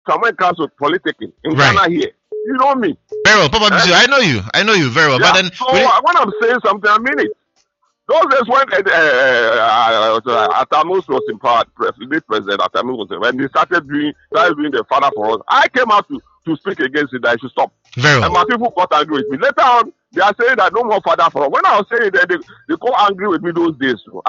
someone comes with politicking in Right. Ghana here. You know me. Very well, Papa Bisu, I know you very well. Yeah. But then, So when I'm saying something, I mean it. Those days when Atamus was in power, late President Atamus was when they started doing the father for us, I came out to speak against it that I should stop. very And well. my people got angry with me. Later on, they are saying that no more father for us. When I was saying that, they got angry with me those days. So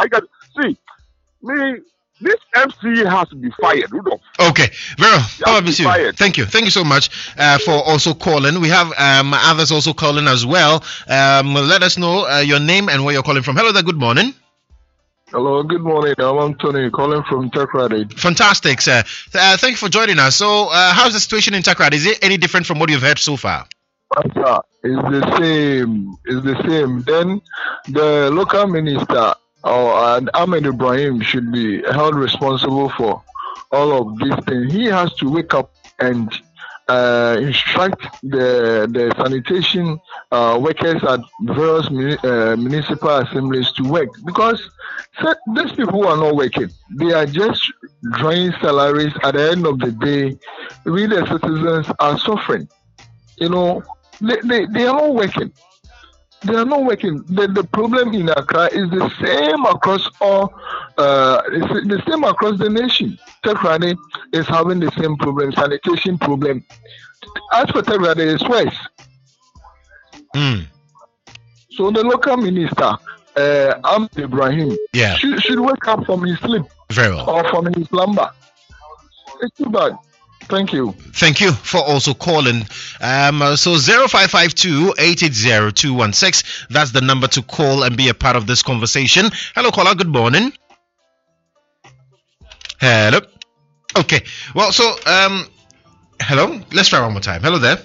this MC has to be fired, Rudolph. Okay, very well. Papa be Bisu, fired. thank you so much for also calling. We have others also calling as well. Let us know your name and where you're calling from. Hello there, good morning. Hello, good morning. I'm Anthony calling from Takrady. Fantastic, sir. Thank you for joining us. So, how's the situation in Takrady? Is it any different from what you've heard so far? It's the same. It's the same. Then the local minister and Ahmed Ibrahim should be held responsible for all of these things. He has to wake up and instruct the sanitation workers at various municipal assemblies to work, because these people are not working. They are just drawing salaries. At the end of the day, we the citizens are suffering. You know, they are not working. They are not working. The problem in Accra is the same across it's the same across the nation. Takrady is having the same problem, sanitation problem. As for Takrady, it's worse. So the local minister, Ahmed Ibrahim, should wake up from his sleep. Very well. Or from his slumber. It's too bad. Thank you. Thank you for also calling. So 0552-880-216. That's the number to call and be a part of this conversation. Hello, caller. Good morning. Hello. Okay. Well, so hello. Let's try one more time. Hello there.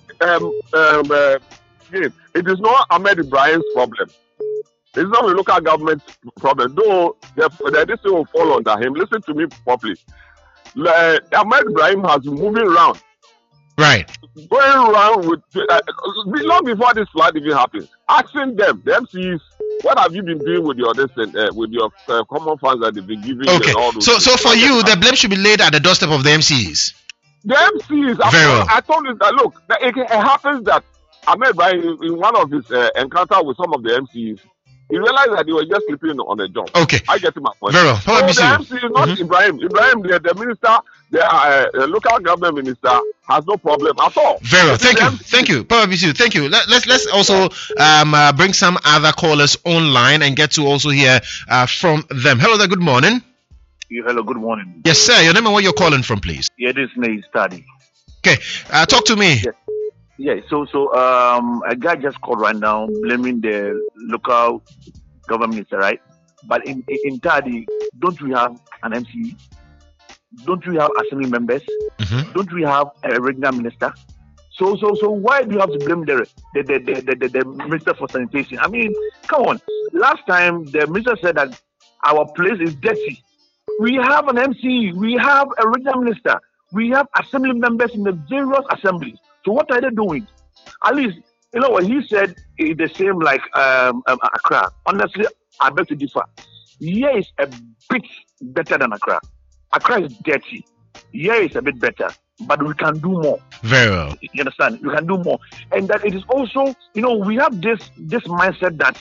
It is not Ahmed Ibrahim's problem. It's not the local government's problem. Though this thing will fall under him. Listen to me properly. Ahmed Ibrahim has been moving around. Right. Going around with long before this flood even happens. Asking them, the MCs, what have you been doing with your common funds that they've been giving? Okay. And all those So for you, the blame should be laid at the doorstep of the MCs. The MCs. I told you that. Look, it happens that Ahmed Ibrahim, in one of his encounter with some of the MCs, he realized that they were just sleeping on the job. Okay. I get to my point. Very well. So the MC is not Ibrahim. Ibrahim, the minister, the local government minister, has no problem at all. Very well. Thank you. Papa Bisu, thank you. Let's also bring some other callers online and get to also hear from them. Hello there. Good morning. Hello. Good morning. Yes, sir. Your name and where you're calling from, please. Yeah, this is Study. Okay. Talk to me. Yes. Yeah, so a guy just called right now blaming the local government minister, right? But in Tadi, don't we have an MC? Don't we have assembly members? Mm-hmm. Don't we have a regional minister? So why do you have to blame the minister for sanitation? I mean, come on. Last time the minister said that our place is dirty. We have an MC, we have a regional minister, we have assembly members in the various assemblies. So what are they doing? At least, you know what he said is the same like Accra. Honestly, I beg to differ. Here is a bit better than Accra. Accra is dirty. Here is a bit better, but we can do more. Very well. You understand? We can do more, and that it is also, you know, we have this mindset that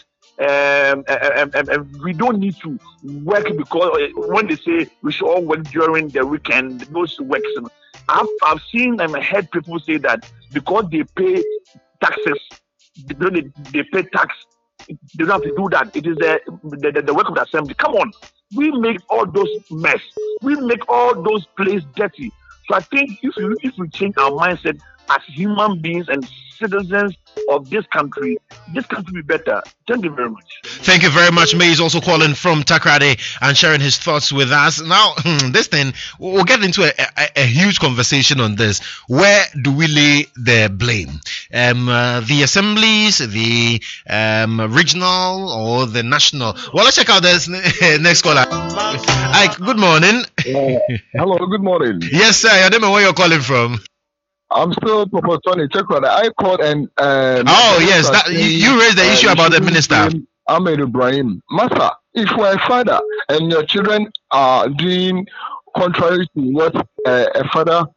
we don't need to work, because when they say we should all work during the weekend, those works. I've seen and heard people say that because they pay taxes, they pay tax, they don't have to do that. It is the work of the assembly. Come on, we make all those mess, we make all those places dirty. So I think if we change our mindset as human beings and citizens of this country will be better. Thank you very much. Thank you very much. May is also calling from Takrady and sharing his thoughts with us. Now, this thing, we'll get into a huge conversation on this. Where do we lay the blame? The assemblies, the regional, or the national? Well, let's check out this next caller. Hi, good morning. Hello, good morning. Yes, sir. Your name and where you're calling from? I'm still Papa Tony. Check on I called and yes, you raised the issue about the minister. Ahmed Ibrahim. Master, if you're a father and your children are doing contrary to what a father